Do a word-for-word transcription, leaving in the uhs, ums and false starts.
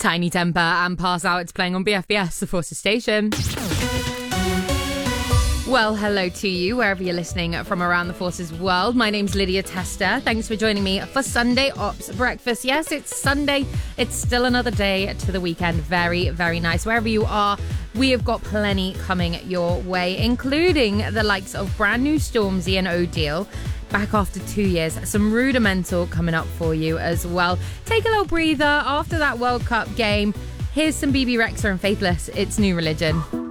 Tiny Temper and Pass Out. It's playing on B F B S, the Forces station. Well, hello to you, wherever you're listening from around the Forces world. My name's Lydia Tester. Thanks for joining me for Sunday Ops Breakfast. Yes, it's Sunday. It's still another day to the weekend. Very, very nice. Wherever you are, we have got plenty coming your way, including the likes of brand new Stormzy and O'Deal. Back after two years. Some Rudimental coming up for you as well. Take a little breather after that World Cup game. Here's some B B Rexha and Faithless. It's New Religion.